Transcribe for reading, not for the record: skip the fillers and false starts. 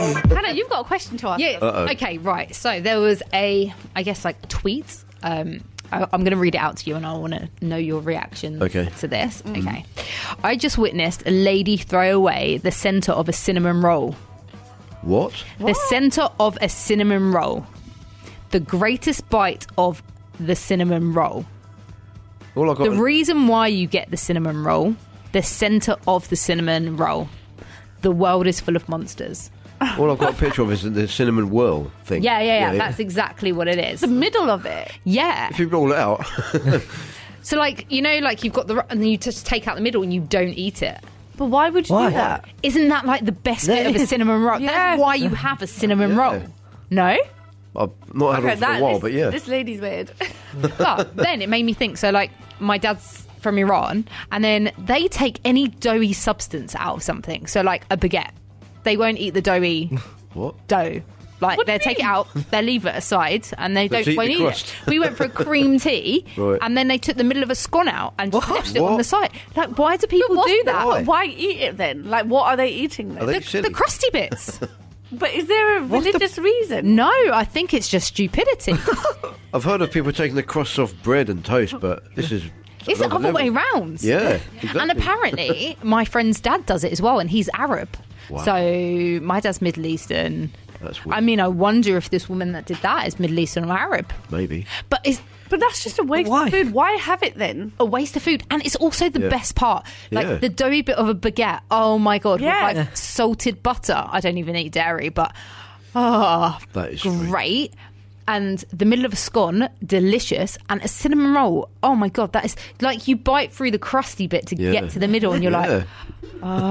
Hannah, you've got a question to ask. Yeah. Uh-oh. Okay, right. So there was a, I guess, like tweet. I'm going to read it out to you and I want to know your reaction to this. Okay. I just witnessed a lady throw away the centre of a cinnamon roll. What? The centre of a cinnamon roll. The greatest bite of the cinnamon roll. All I got The reason why you get the cinnamon roll, the centre of the cinnamon roll. The world is full of monsters. All I've got a picture of is the cinnamon whirl thing. Yeah. That's exactly what it is. The middle of it. Yeah. If you roll it out. So, like, you know, like you've got and then you just take out the middle and you don't eat it. But why would you do that? Isn't that like the best bit of a cinnamon roll? Yeah. That's why you have a cinnamon roll. No? I've not had it for a while, but yeah. This lady's weird. But then it made me think, so like my dad's from Iran and then they take any doughy substance out of something. So like a baguette. They won't eat the doughy dough. Like they'll take it out, they'll leave it aside and they won't eat it. We went for a cream tea and then they took the middle of a scone out and just left it on the side. Like, why do people do that? Why eat it then? Like, what are they eating then? The crusty bits. But is there a religious reason? No, I think it's just stupidity. I've heard of people taking the crusts off bread and toast, but this is... It's the other way round. Yeah, exactly. And apparently, my friend's dad does it as well, and he's Arab. Wow. So my dad's Middle Eastern. That's weird. I mean, I wonder if this woman that did that is Middle Eastern or Arab. Maybe. But that's just a waste of food. Why have it then? A waste of food. And it's also the best part. Like the doughy bit of a baguette. Oh my God. Yeah. With like salted butter. I don't even eat dairy, but that is great. And the middle of a scone, delicious. And a cinnamon roll. Oh my God. That is like you bite through the crusty bit to get to the middle and you're like,